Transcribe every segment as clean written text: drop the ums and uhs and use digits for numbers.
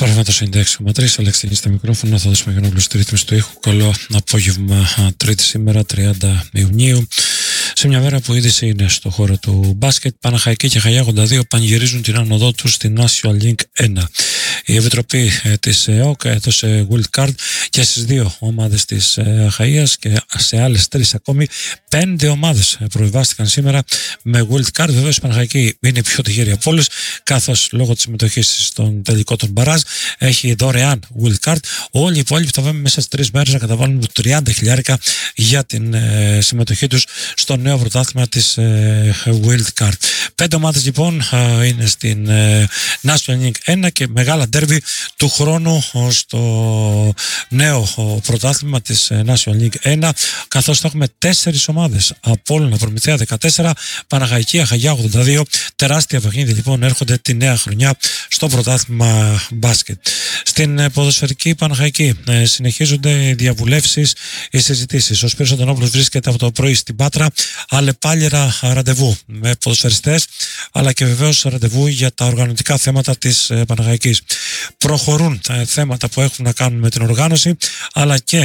Σπορεύματος 96,3, Αλέξη στα μικρόφωνα, θα δώσουμε για να στη ρύθμιση του ήχου. Καλό απόγευμα, Τρίτη σήμερα, 30 Ιουνίου. Σε μια μέρα που είδηση είναι στο χώρο του μπάσκετ, Παναχαϊκή και Χαγιά 82 πανηγυρίζουν την άνοδό τους στη National League 1. Η Επιτροπή της ΕΟΚ έδωσε wild card και στις δύο ομάδες της Αχαΐας και σε άλλες τρεις ακόμη. 5 ομάδες προεβάστηκαν σήμερα με wild card. Βεβαίως η Παναχαϊκή είναι η πιο τυχερή από όλες, καθώς λόγω της συμμετοχής στον τελικό των μπαράζ έχει δωρεάν wild card. Όλοι οι υπόλοιποι θα βέβαια μέσα στις 3 μέρες να καταβάλουν 30.000 για την συμμετοχή τους στο νέο πρωτάθλημα της wild card. 5 ομάδες λοιπόν είναι στην National League 1 και μεγάλα ντέρμπι του χρόνου στο νέο πρωτάθλημα της National League 1, καθώς θα έχουμε 4 ομάδες. Απόλλωνα, Προμηθέα 14, Παναχαϊκή, Αχαγιά 82. Τεράστια παιχνίδια λοιπόν έρχονται τη νέα χρονιά στο πρωτάθλημα μπάσκετ. Στην ποδοσφαιρική Παναχαϊκή συνεχίζονται οι διαβουλεύσεις, οι συζητήσεις. Ο Σπύρος Αντωνόπουλος βρίσκεται από το πρωί στην Πάτρα, αλλεπάλληλα ραντεβού με ποδοσφαιριστές, αλλά και βεβαίως ραντεβού για τα οργανωτικά θέματα της Παναχαϊκής. Προχωρούν θέματα που έχουν να κάνουν με την οργάνωση, αλλά και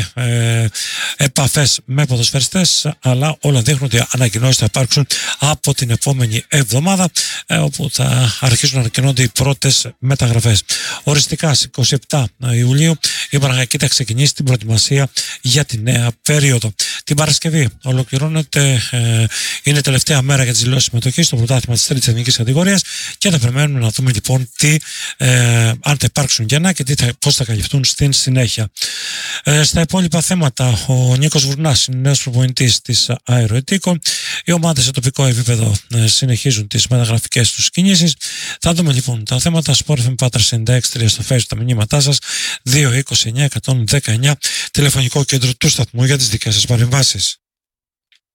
επαφές με ποδοσφαιριστές, αλλά όλα δείχνουν ότι ανακοινώσεις θα υπάρξουν από την επόμενη εβδομάδα, όπου θα αρχίσουν να ανακοινώνται οι πρώτες μεταγραφές. Οριστικά στις 27 Ιουλίου η Παναχαϊκή θα ξεκινήσει την προετοιμασία για τη νέα περίοδο. Την Παρασκευή ολοκληρώνεται, είναι τελευταία μέρα για τις δηλώσεις συμμετοχής στο πρωτάθλημα της τρίτης εθνικής κατηγορίας και θα περιμένουμε να δούμε λοιπόν αν θα υπάρξουν κενά και πώς θα καλυφθούν στην συνέχεια. Στα υπόλοιπα θέματα, ο Νίκος Βουρνάς είναι νέος προπονητής της Αεροετίκο. Οι ομάδες σε τοπικό επίπεδο συνεχίζουν τις μεταγραφικές τους κινήσεις. Θα δούμε λοιπόν τα θέματα. Sport FM Πάτρας 96.3 στο Facebook, τα μηνύματά σας 229 119, τηλεφωνικό κέντρο του σταθμού για τις δικές σας παρεμβάσεις.